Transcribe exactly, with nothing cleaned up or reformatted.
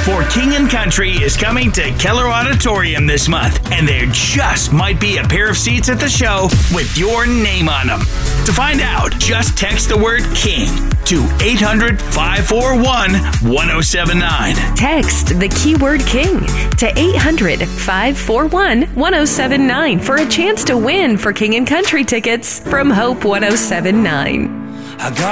For King and Country is coming to Keller Auditorium this month, and there just might be a pair of seats at the show with your name on them. To find out, just text the word KING to eight hundred, five four one, one oh seven nine. Text the keyword KING to eight hundred, five four one, one oh seven nine for a chance to win for King and Country tickets from Hope one oh seven nine. I got